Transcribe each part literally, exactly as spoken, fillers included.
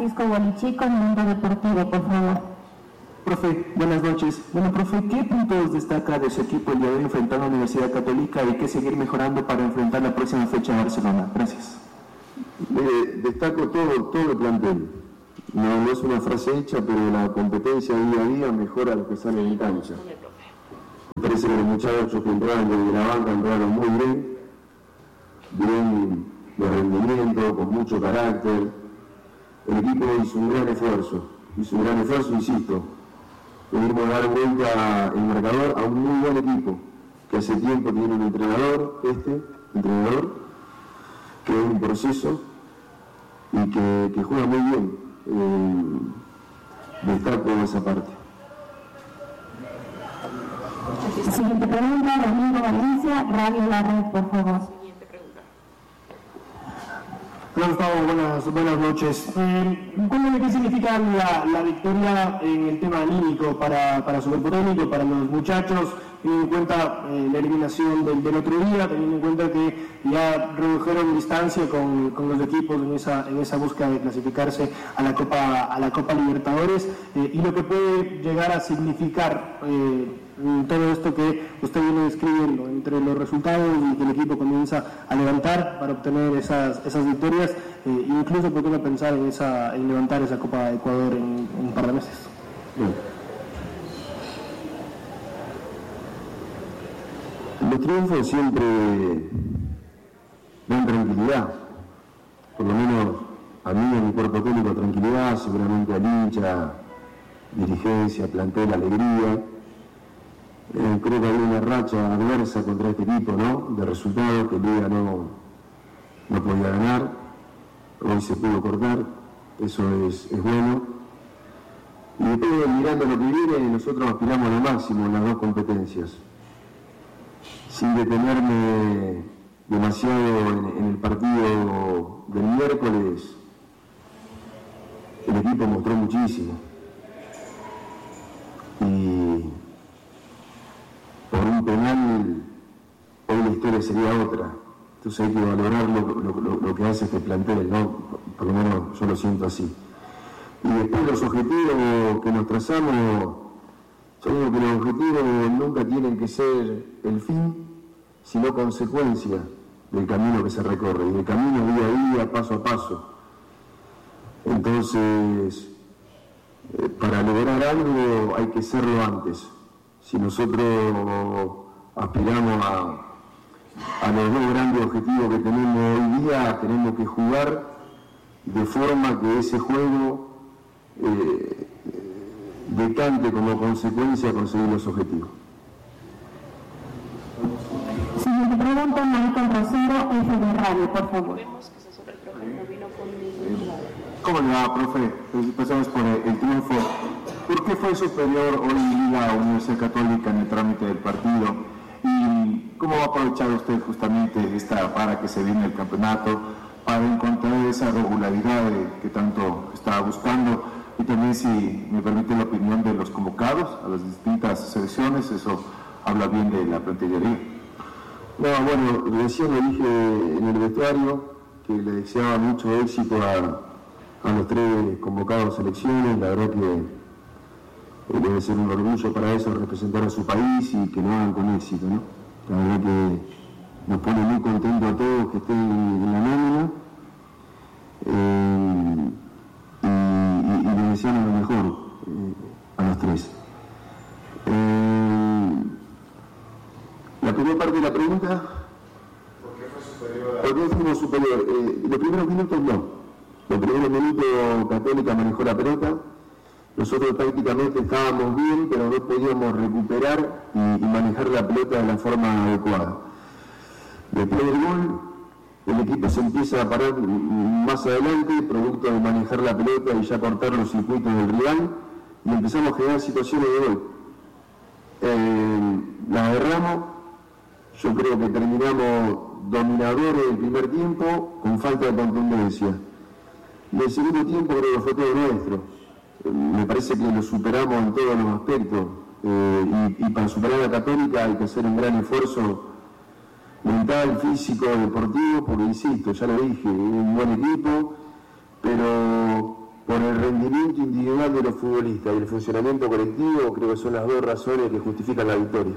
Francisco Bolichico, Mundo Deportivo, por favor. Profe, buenas noches. Bueno, profe, ¿qué puntos destaca de su equipo el día de hoy enfrentando a la Universidad Católica y qué seguir mejorando para enfrentar la próxima fecha en Barcelona? Gracias. Eh, destaco todo, todo el plantel. No, no es una frase hecha, pero la competencia día a día mejora lo que sale en cancha. Me parece que los muchachos que entraron desde la banca entraron muy bien, bien de rendimiento, con mucho carácter. El equipo hizo un gran esfuerzo, hizo un gran esfuerzo, insisto. Pudimos dar vuelta el marcador a un muy buen equipo, que hace tiempo tiene un entrenador, este entrenador, que es un proceso y que, que juega muy bien. Eh, destaco esa parte. Siguiente pregunta, Domingo Valencia, Radio La Red, por favor. Hola Gustavo, buenas, buenas noches. Eh, cuéntame qué significa la, la victoria en el tema anímico para, para Superpoténico, para los muchachos, teniendo en cuenta eh, la eliminación del, del otro día, teniendo en cuenta que ya redujeron distancia con, con los equipos en esa, en esa búsqueda de clasificarse a la Copa, a la Copa Libertadores, eh, y lo que puede llegar a significar eh, todo esto que usted viene describiendo, entre los resultados y que el equipo comienza a levantar para obtener esas, esas victorias, eh, incluso por qué no pensar en, esa, en levantar esa Copa de Ecuador en, en un par de meses. Bien. Los triunfos siempre dan tranquilidad, por lo menos a mí, a mi cuerpo técnico, tranquilidad, seguramente al hincha, dirigencia, plantel, alegría. Eh, creo que hay una racha adversa contra este equipo, ¿no? De resultados que Liga no, no podía ganar, hoy se pudo cortar, eso es, es bueno. Y después, mirando lo que viene, nosotros aspiramos a lo máximo en las dos competencias. Sin detenerme demasiado en, en el partido del miércoles, el equipo mostró muchísimo. Y por un penal, hoy la historia sería otra. Entonces hay que valorar lo, lo, lo, lo que hace este plantel, ¿no? Por lo menos yo lo siento así. Y después los objetivos que nos trazamos, yo digo que los objetivos nunca tienen que ser el fin, sino consecuencia del camino que se recorre, y del camino día a día, paso a paso. Entonces, eh, para lograr algo hay que serlo antes. Si nosotros aspiramos a, a los dos grandes objetivos que tenemos hoy día, tenemos que jugar de forma que ese juego eh, decante como consecuencia a conseguir los objetivos. Siguiente pregunta, Michael Rosero, F de Radio, por favor. ¿Cómo le va, profe? Empezamos por el triunfo. ¿Por qué fue superior hoy Liga a Universidad Católica en el trámite del partido? ¿Y cómo va a aprovechar usted justamente esta para que se viene el campeonato para encontrar esa regularidad que tanto estaba buscando? Y también, si me permite la opinión de los convocados a las distintas selecciones, eso habla bien de la plantilla de Liga. No, bueno, recién le dije en el vestuario que le deseaba mucho éxito a, a los tres convocados a selecciones. La verdad que debe ser un orgullo para eso representar a su país y que lo hagan con éxito, ¿no? La verdad que nos pone muy contentos a todos que estén en la nómina, eh, y, y, y le deseamos lo mejor eh, a los tres. Eh, la primera parte de la pregunta, ¿por qué fue superior? ¿Por qué fuimos superior? Eh, los primeros minutos no. Los primeros minutos Católica manejó la pelota. Nosotros prácticamente estábamos bien, pero no podíamos recuperar y, y manejar la pelota de la forma adecuada. Después del gol, el equipo se empieza a parar más adelante, producto de manejar la pelota y ya cortar los circuitos del rival, y empezamos a generar situaciones de gol. Eh, la agarramos, yo creo que terminamos dominadores el primer tiempo, con falta de contundencia. Y el segundo tiempo creo que fue todo nuestro. Me parece que lo superamos en todos los aspectos, eh, y, y para superar a la Católica hay que hacer un gran esfuerzo mental, físico, deportivo, porque insisto, ya lo dije, es un buen equipo, pero por el rendimiento individual de los futbolistas y el funcionamiento colectivo, creo que son las dos razones que justifican la victoria.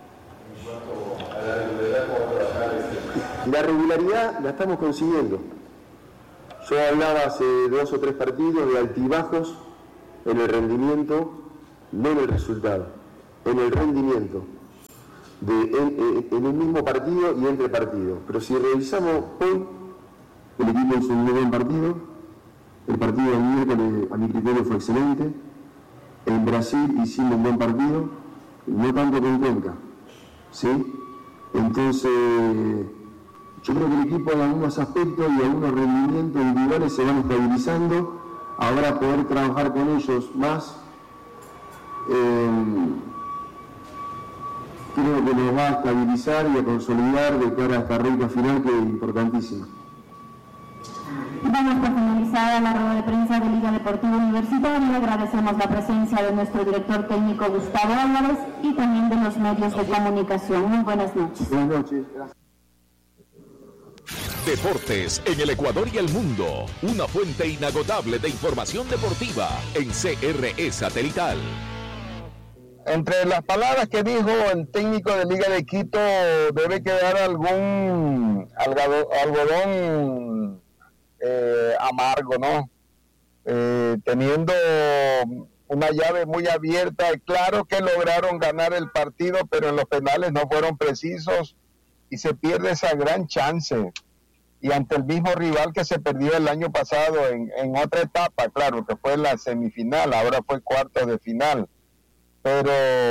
La regularidad la estamos consiguiendo. Yo hablaba hace dos o tres partidos de altibajos en el rendimiento, no en el resultado, en el rendimiento, de, en, en, en un mismo partido y entre partidos. Pero si revisamos hoy, el equipo hizo un muy buen partido, el partido del miércoles a mi criterio fue excelente, en Brasil hicimos un buen partido, no tanto con Cuenca, ¿sí? Entonces, yo creo que el equipo en algunos aspectos y algunos rendimientos individuales se van estabilizando. Ahora poder trabajar con ellos más, eh, creo que nos va a estabilizar y a consolidar de cara a esta recta final, que es importantísima. Damos por finalizada la rueda de prensa de Liga Deportiva Universitaria. Agradecemos la presencia de nuestro director técnico Gustavo Álvarez y también de los medios de comunicación. Muy buenas noches. Buenas noches. Gracias. Deportes en el Ecuador y el mundo. Una fuente inagotable de información deportiva en C R E Satelital. Entre las palabras que dijo el técnico de Liga de Quito, debe quedar algún algodón eh, amargo, ¿no? Eh, teniendo una llave muy abierta. Claro que lograron ganar el partido, pero en los penales no fueron precisos y se pierde esa gran chance. Y ante el mismo rival que se perdió el año pasado en, en otra etapa, claro, que fue la semifinal, ahora fue cuartos de final. Pero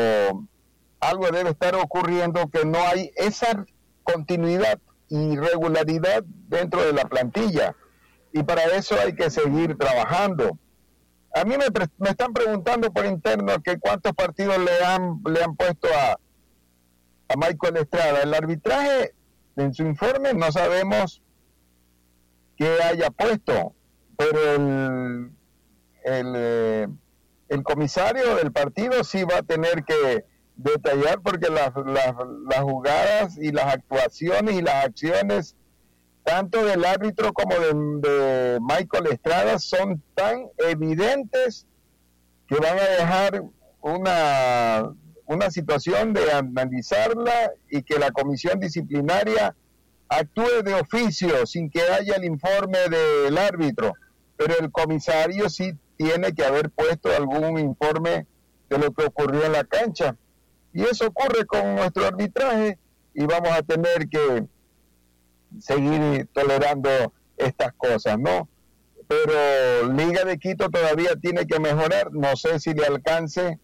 algo debe estar ocurriendo, que no hay esa continuidad y regularidad dentro de la plantilla. Y para eso hay que seguir trabajando. A mí me, me están preguntando por interno que cuántos partidos le han, le han puesto a, a Michael Estrada. El arbitraje, en su informe, no sabemos que haya puesto, pero el, el, eh, el comisario del partido sí va a tener que detallar, porque las, las, las jugadas y las actuaciones y las acciones tanto del árbitro como de, de Michael Estrada son tan evidentes que van a dejar una, una situación de analizarla y que la comisión disciplinaria actúe de oficio sin que haya el informe del árbitro, pero el comisario sí tiene que haber puesto algún informe de lo que ocurrió en la cancha, y eso ocurre con nuestro arbitraje, y vamos a tener que seguir tolerando estas cosas, ¿no? Pero Liga de Quito todavía tiene que mejorar. No sé si le alcance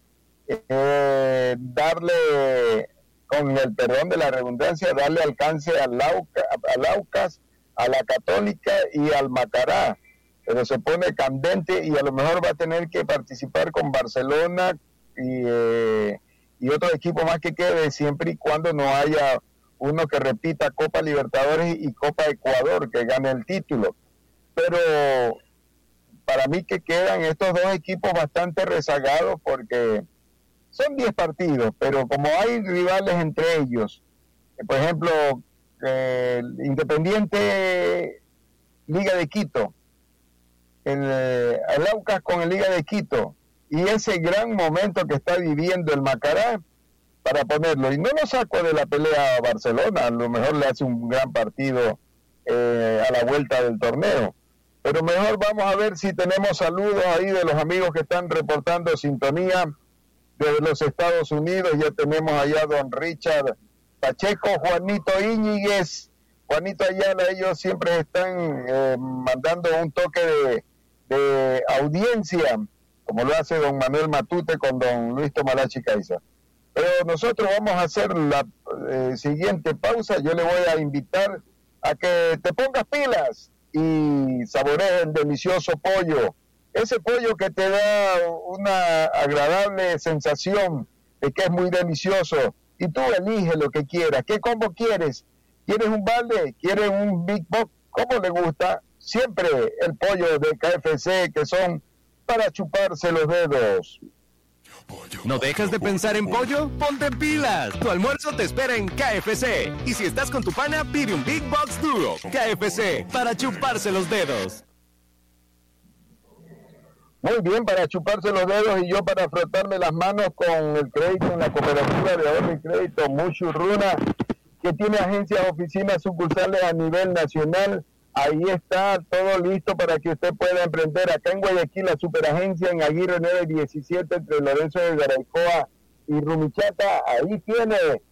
eh, darle, con el perdón de la redundancia, darle alcance al Aucas, al Aucas, a la Católica y al Macará, pero se pone candente y a lo mejor va a tener que participar con Barcelona y, eh, y otro equipo más que quede, siempre y cuando no haya uno que repita Copa Libertadores y Copa Ecuador, que gane el título. Pero para mí que quedan estos dos equipos bastante rezagados, porque son diez partidos, pero como hay rivales entre ellos, por ejemplo, eh, Independiente Liga de Quito, el, el Aucas con el Liga de Quito, y ese gran momento que está viviendo el Macará, para ponerlo, y no lo saco de la pelea a Barcelona, a lo mejor le hace un gran partido eh, a la vuelta del torneo, pero mejor vamos a ver si tenemos saludos ahí de los amigos que están reportando sintonía desde los Estados Unidos. Ya tenemos allá a don Richard Pacheco, Juanito Íñiguez, Juanito Ayala, ellos siempre están eh, mandando un toque de, de audiencia, como lo hace don Manuel Matute con don Luis Tomalachi Caiza. Pero nosotros vamos a hacer la eh, siguiente pausa. Yo le voy a invitar a que te pongas pilas y saborees el delicioso pollo. Ese pollo que te da una agradable sensación de que es muy delicioso. Y tú eliges lo que quieras. ¿Qué combo quieres? ¿Quieres un balde? ¿Quieres un Big Box? ¿Cómo le gusta? Siempre el pollo de K F C, que son para chuparse los dedos. ¿No dejas de pensar en pollo? ¡Ponte pilas! Tu almuerzo te espera en K F C. Y si estás con tu pana, pide un Big Box Duo. K F C, para chuparse los dedos. muy bien para chuparse los dedos y yo para frotarme las manos con el crédito en la cooperativa de ahorro y crédito Mushurruna, que tiene agencias, oficinas, sucursales a nivel nacional. Ahí está todo listo para que usted pueda emprender. Acá en Guayaquil, la superagencia en Aguirre nueve diecisiete entre Lorenzo de Garaycoa y Rumichaca. Ahí tiene